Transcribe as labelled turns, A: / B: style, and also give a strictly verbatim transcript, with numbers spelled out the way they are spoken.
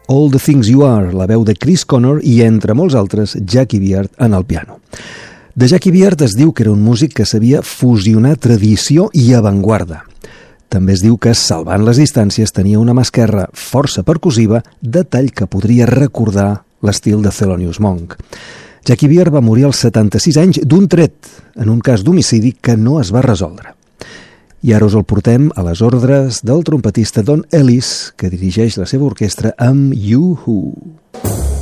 A: All the Things You Are, la veu de Chris Connor i, entre molts altres, Jackie Beard en el piano. De Jackie Beard es diu que era un músic que sabia fusionar tradició i avantguarda. També es diu que, salvant les distàncies, tenia una mà esquerra força percussiva, detall que podria recordar l'estil de Thelonious Monk. Jackie Beard va morir als setanta-sis anys d'un tret, en un cas d'homicidi que no es va resoldre. I ara us el portem a les ordres del trompetista Don Ellis, que dirigeix la seva orquestra amb U-Hoo.